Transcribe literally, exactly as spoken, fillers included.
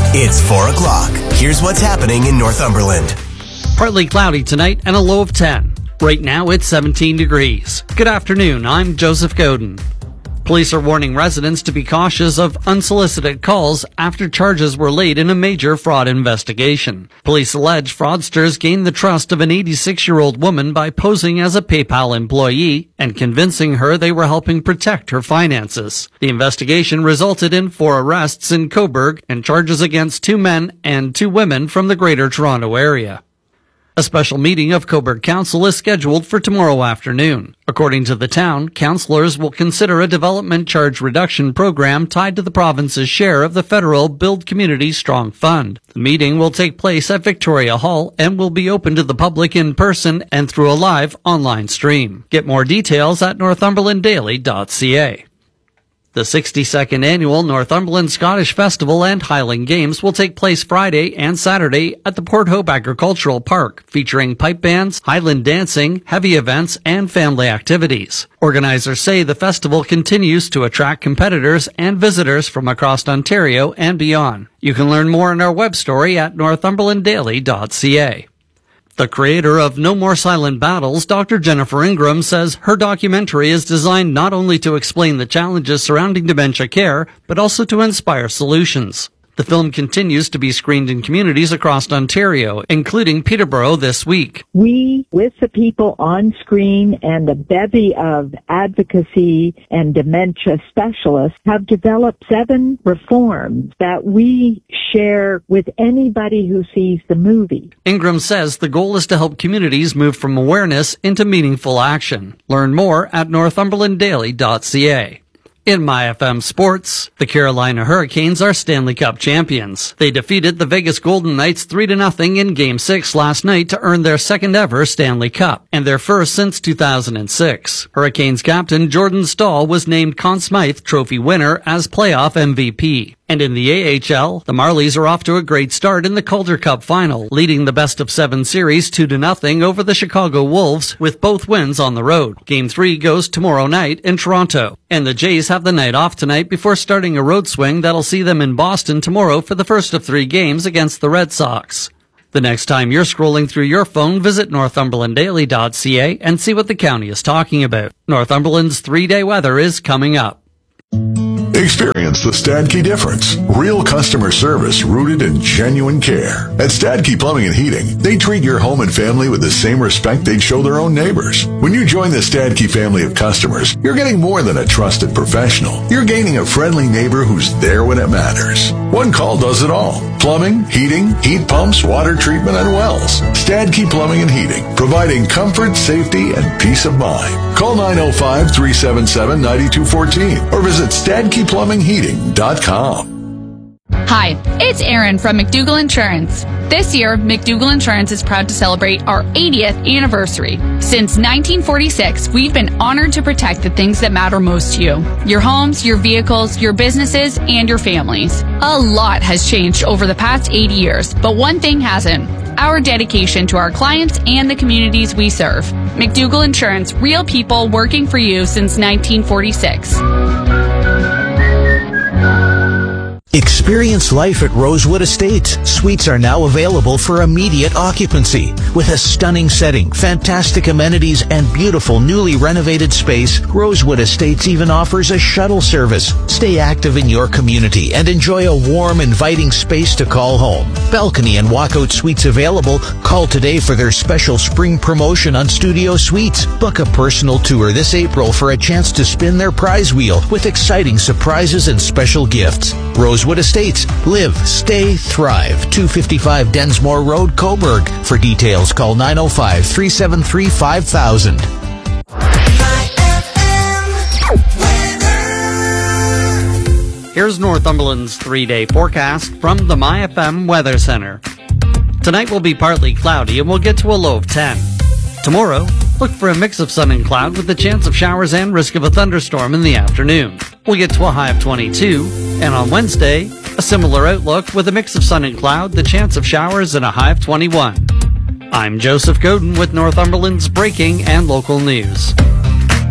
It's four o'clock. Here's what's happening in Northumberland. Partly cloudy tonight and a low of ten. Right now it's seventeen degrees. Good afternoon, I'm Joseph Godin. Police are warning residents to be cautious of unsolicited calls after charges were laid in a major fraud investigation. Police allege fraudsters gained the trust of an eighty-six-year-old woman by posing as a PayPal employee and convincing her they were helping protect her finances. The investigation resulted in four arrests in Coburg and charges against two men and two women from the Greater Toronto Area. A special meeting of Coburg Council is scheduled for tomorrow afternoon. According to the town, councillors will consider a development charge reduction program tied to the province's share of the federal Build Communities Strong Fund. The meeting will take place at Victoria Hall and will be open to the public in person and through a live online stream. Get more details at northumberland daily dot c a. The sixty-second annual Northumberland Scottish Festival and Highland Games will take place Friday and Saturday at the Port Hope Agricultural Park, featuring pipe bands, Highland dancing, heavy events, and family activities. Organizers say the festival continues to attract competitors and visitors from across Ontario and beyond. You can learn more in our web story at northumberland daily dot c a. The creator of No More Silent Battles, Doctor Jennifer Ingram, says her documentary is designed not only to explain the challenges surrounding dementia care, but also to inspire solutions. The film continues to be screened in communities across Ontario, including Peterborough this week. We, with the people on screen and the bevy of advocacy and dementia specialists, have developed seven reforms that we share with anybody who sees the movie. Ingram says the goal is to help communities move from awareness into meaningful action. Learn more at northumberland daily dot c a. In My F M Sports, the Carolina Hurricanes are Stanley Cup champions. They defeated the Vegas Golden Knights three to nothing in Game six last night to earn their second ever Stanley Cup, and their first since two thousand six. Hurricanes captain Jordan Staal was named Conn Smythe Trophy winner as playoff M V P. And in the A H L, the Marlies are off to a great start in the Calder Cup final, leading the best of seven series two to nothing over the Chicago Wolves with both wins on the road. Game three goes tomorrow night in Toronto. And the Jays have the night off tonight before starting a road swing that'll see them in Boston tomorrow for the first of three games against the Red Sox. The next time you're scrolling through your phone, visit northumberland daily dot c a and see what the county is talking about. Northumberland's three-day weather is coming up. Experience the Stadke difference. Real customer service rooted in genuine care. At Stadke Plumbing and Heating, they treat your home and family with the same respect they'd show their own neighbors. When you join the Stadke family of customers, you're getting more than a trusted professional. You're gaining a friendly neighbor who's there when it matters. One call does it all. Plumbing, heating, heat pumps, water treatment, and wells. Stadke Plumbing and Heating, providing comfort, safety, and peace of mind. Call nine oh five, three seven seven, nine two one four or visit stadke plumbing heating dot com. Hi, it's Erin from McDougall Insurance. This year, McDougall Insurance is proud to celebrate our eightieth anniversary. Since nineteen forty-six, we've been honored to protect the things that matter most to you. Your homes, your vehicles, your businesses, and your families. A lot has changed over the past eighty years, but one thing hasn't. Our dedication to our clients and the communities we serve. McDougall Insurance, real people working for you since nineteen forty-six. Experience life at Rosewood Estates. Suites are now available for immediate occupancy. With a stunning setting, fantastic amenities, and beautiful newly renovated space, Rosewood Estates even offers a shuttle service. Stay active in your community and enjoy a warm, inviting space to call home. Balcony and walkout suites available. Call today for their special spring promotion on Studio Suites. Book a personal tour this April for a chance to spin their prize wheel with exciting surprises and special gifts. Rosewood Estates. Live, stay, thrive. two fifty-five Densmore Road, Coburg. For details, call nine oh five, three seven three, five thousand. Here's Northumberland's three-day forecast from the My F M Weather Center. Tonight will be partly cloudy and we'll get to a low of ten. Tomorrow, look for a mix of sun and cloud with the chance of showers and risk of a thunderstorm in the afternoon. We'll get to a high of twenty-two, and on Wednesday, a similar outlook with a mix of sun and cloud, the chance of showers, and a high of twenty-one. I'm Joseph Godin with Northumberland's breaking and local news.